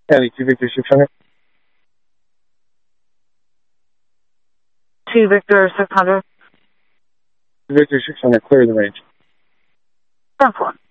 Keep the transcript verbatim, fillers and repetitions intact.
Ellie, two Victor six hundred. two Victor six hundred. two Victor six hundred, clear the range. ten four.